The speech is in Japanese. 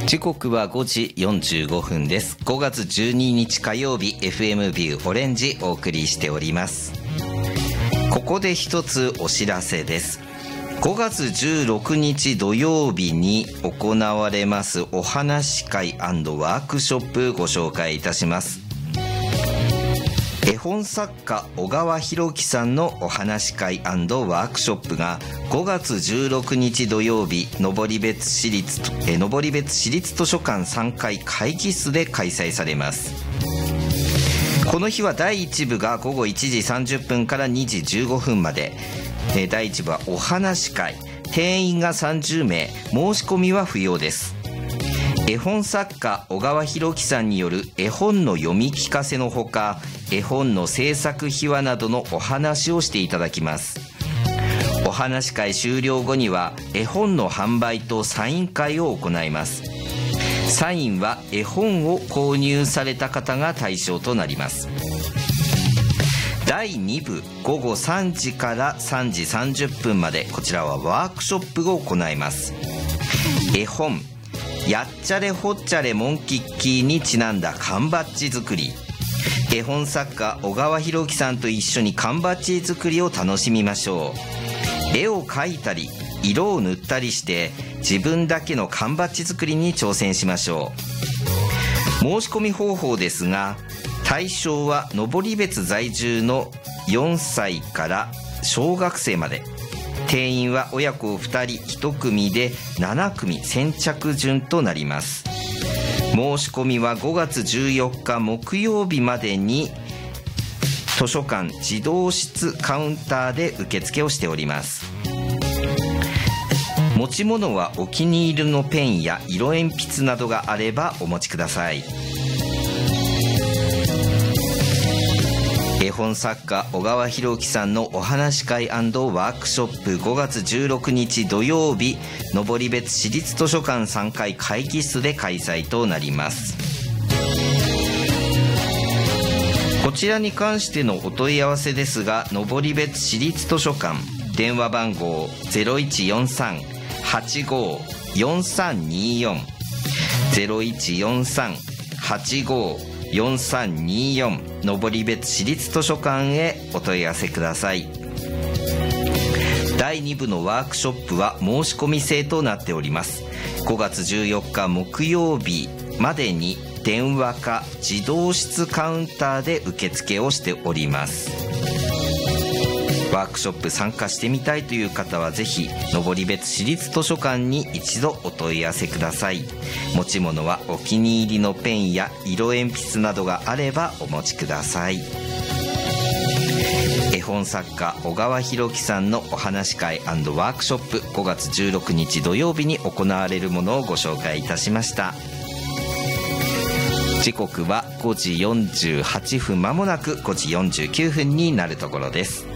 時刻は5時45分です。5月12日火曜日、 FM ビューオレンジお送りしております。ここで一つお知らせです。5月16日土曜日に行われますお話会&ワークショップご紹介いたします。絵本作家小川博樹さんのお話会&ワークショップが5月16日土曜日、登別市立図書館3階会議室で開催されます。この日は第1部が午後1時30分から2時15分まで、第1部はお話会、定員が30名、申し込みは不要です。絵本作家小川博樹さんによる絵本の読み聞かせのほか、絵本の制作秘話などのお話をしていただきます。お話会終了後には絵本の販売とサイン会を行います。サインは絵本を購入された方が対象となります。第2部午後3時から3時30分まで、こちらはワークショップを行います。絵本やっちゃれほっちゃれモンキッキーにちなんだ缶バッジ作り。絵本作家小川博樹さんと一緒に缶バッジ作りを楽しみましょう。絵を描いたり色を塗ったりして自分だけの缶バッジ作りに挑戦しましょう。申し込み方法ですが、対象は登別在住の4歳から小学生まで、定員は親子2人1組で7組先着順となります。申し込みは5月14日木曜日までに図書館児童室カウンターで受付をしております。持ち物はお気に入りのペンや色鉛筆などがあればお持ちください。絵本作家小川博樹さんのお話会&ワークショップ、5月16日土曜日、登別市立図書館3階会議室で開催となります。こちらに関してのお問い合わせですが、登別市立図書館電話番号 0143-85-4324 0143-85-4324 登別市立図書館へお問い合わせください。第2部のワークショップは申し込み制となっております。5月14日木曜日までに電話か児童室カウンターで受付をしております。ワークショップ参加してみたいという方はぜひ登別市立図書館に一度お問い合わせください。持ち物はお気に入りのペンや色鉛筆などがあればお持ちください。絵本作家小川博樹さんのお話会&ワークショップ、5月16日土曜日に行われるものをご紹介いたしました。時刻は5時48分、まもなく5時49分になるところです。